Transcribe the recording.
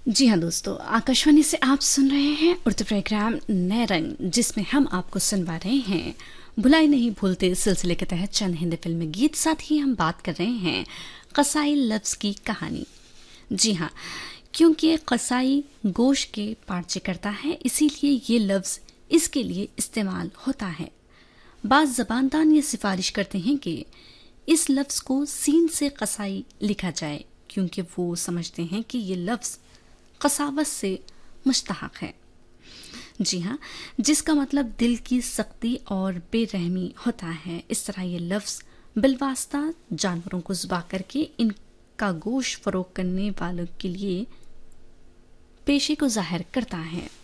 जी हाँ दोस्तों, आकाशवाणी से आप सुन रहे हैं उर्दू प्रोग्राम नए रंग, जिसमें हम आपको सुनवा रहे हैं भुलाई नहीं भूलते सिलसिले के तहत चंद हिंदी फिल्मी गीत। साथ ही हम बात कर रहे हैं कसाई लफ्ज़ की कहानी। जी हाँ, क्योंकि ये कसाई गोश्त के पार्चे करता है, इसीलिए ये लफ्ज़ इसके लिए इस्तेमाल होता है। बाज़ ज़बानदान ये सिफारिश करते हैं कि इस लफ्ज़ को सीन से कसाई लिखा जाए, क्योंकि वो समझते हैं कि ये लफ्ज़ कसावत से मुस्तहक है। जी हाँ, जिसका मतलब दिल की सख्ती और बेरहमी होता है। इस तरह ये लफ्ज़ बिलवास्ता जानवरों को ज़ुबा करके इनका गोश्त फरोख्त करने वालों के लिए पेशे को जाहिर करता है।